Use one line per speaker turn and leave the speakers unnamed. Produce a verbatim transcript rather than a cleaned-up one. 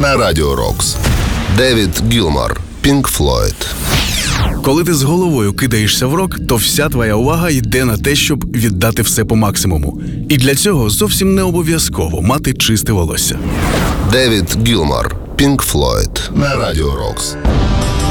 на Радіо Рокс. Девід Гілмор, Pink Floyd.
Коли ти з головою кидаєшся в рок, то вся твоя увага йде на те, щоб віддати все по максимуму. І для цього зовсім не обов'язково мати чисте волосся.
Девід Гілмор, Pink Floyd на Радіо Рокс.